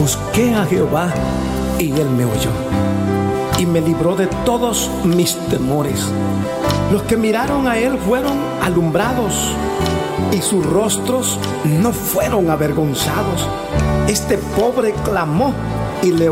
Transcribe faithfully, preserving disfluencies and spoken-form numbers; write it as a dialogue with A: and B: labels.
A: Busqué a Jehová y Él me oyó y me libró de todos mis temores. Los que miraron a Él fueron alumbrados y sus rostros no fueron avergonzados. Este pobre clamó y le